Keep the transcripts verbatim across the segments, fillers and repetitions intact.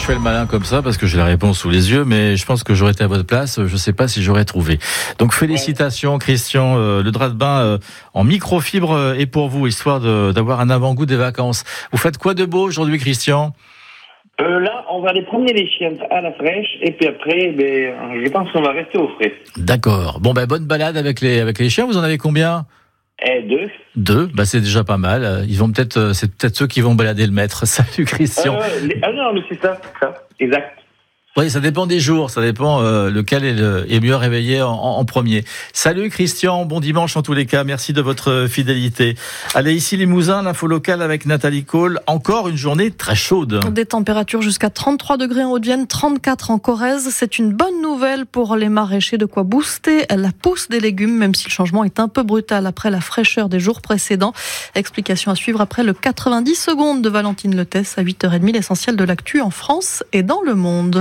je fais le malin comme ça parce que j'ai la réponse sous les yeux, mais je pense que j'aurais été à votre place, je ne sais pas si j'aurais trouvé. Donc félicitations Christian, euh, le drap de bain euh, en microfibre euh, est pour vous, histoire de, d'avoir un avant-goût des vacances. Vous faites quoi de beau aujourd'hui Christian ? Euh, là, on va aller promener les chiens à la fraîche, et puis après, ben, je pense qu'on va rester au frais. D'accord. Bon, ben, bonne balade avec les, avec les chiens. Vous en avez combien ? Eh, deux. Deux, bah c'est déjà pas mal. Ils vont peut-être, c'est peut-être ceux qui vont balader le maître. Salut Christian. Euh, les... Ah non, mais c'est ça, c'est ça, exact. Oui, ça dépend des jours, ça dépend euh, lequel est, le, est mieux réveillé en, en premier. Salut Christian, bon dimanche en tous les cas, merci de votre fidélité. Allez, ici Limousin, l'info locale avec Nathalie Cole. Encore une journée très chaude. Des températures jusqu'à trente-trois degrés en Haute-Vienne, trente-quatre en Corrèze. C'est une bonne nouvelle pour les maraîchers, de quoi booster la pousse des légumes, même si le changement est un peu brutal après la fraîcheur des jours précédents. Explication à suivre après le quatre-vingt-dix secondes de Valentine Letès à huit heures trente, l'essentiel de l'actu en France et dans le monde.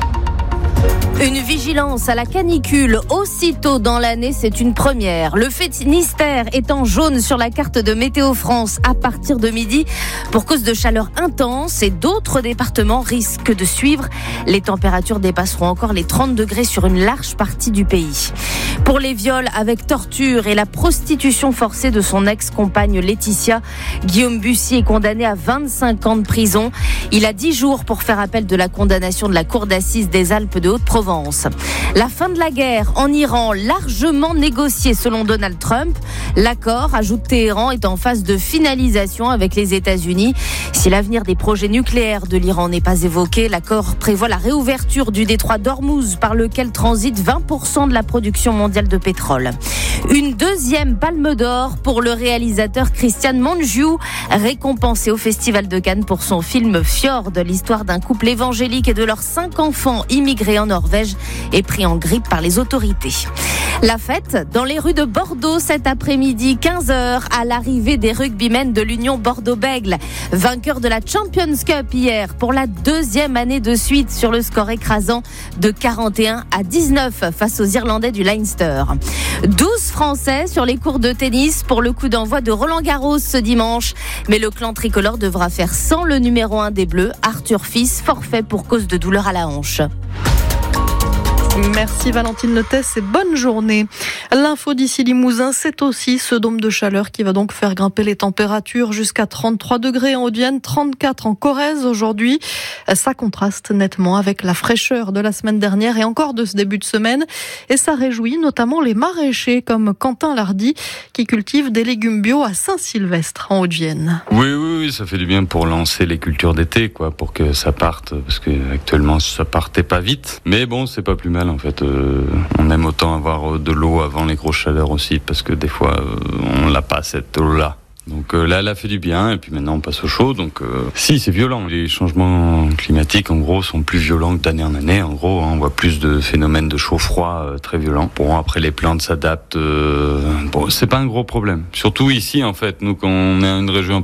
Une vigilance à la canicule aussitôt dans l'année, c'est une première. Le Finistère est en jaune sur la carte de Météo France à partir de midi pour cause de chaleur intense et d'autres départements risquent de suivre. Les températures dépasseront encore les trente degrés sur une large partie du pays. Pour les viols avec torture et la prostitution forcée de son ex-compagne Laetitia, Guillaume Bussy est condamné à vingt-cinq ans de prison. Il a dix jours pour faire appel de la condamnation de la Cour d'assises des Alpes de Haute-Provence. La fin de la guerre en Iran, largement négociée selon Donald Trump. L'accord, ajoute Téhéran, est en phase de finalisation avec les États-Unis. Si l'avenir des projets nucléaires de l'Iran n'est pas évoqué, l'accord prévoit la réouverture du détroit d'Ormuz par lequel transite vingt pour cent de la production mondiale de pétrole. Une deuxième palme d'or pour le réalisateur Christian Mungiu, récompensé au Festival de Cannes pour son film Fjord, l'histoire d'un couple évangélique et de leurs cinq enfants immigrés en Norvège et pris en grippe par les autorités. La fête dans les rues de Bordeaux cet après-midi, quinze heures, à l'arrivée des rugbymen de l'Union Bordeaux-Bègles. Vainqueurs de la Champions Cup hier pour la deuxième année de suite sur le score écrasant de quarante et un à dix-neuf face aux Irlandais du Leinster. douze Français sur les cours de tennis pour le coup d'envoi de Roland-Garros ce dimanche. Mais le clan tricolore devra faire sans le numéro un des Bleus, Arthur Fils, forfait pour cause de douleur à la hanche. Merci Valentine Letès et bonne journée. L'info d'ici Limousin, c'est aussi ce dôme de chaleur qui va donc faire grimper les températures jusqu'à trente-trois degrés en Haute-Vienne, trente-quatre en Corrèze aujourd'hui. Ça contraste nettement avec la fraîcheur de la semaine dernière et encore de ce début de semaine. Et ça réjouit notamment les maraîchers comme Quentin Lardy qui cultive des légumes bio à Saint-Sylvestre en Haute-Vienne. Oui, oui, oui, ça fait du bien pour lancer les cultures d'été, quoi, pour que ça parte, parce que actuellement ça partait pas vite. Mais bon, c'est pas plus mal. En fait, euh, on aime autant avoir de l'eau avant les grosses chaleurs aussi, parce que des fois, euh, on l'a pas cette eau-là. Donc euh, là, elle a fait du bien, et puis maintenant on passe au chaud. Donc euh, si, c'est violent. Les changements climatiques, en gros, sont plus violents que d'année en année. En gros, hein, on voit plus de phénomènes de chaud-froid euh, très violents. Bon, après les plantes s'adaptent. Euh, bon, c'est pas un gros problème. Surtout ici, en fait, nous, quand on est une région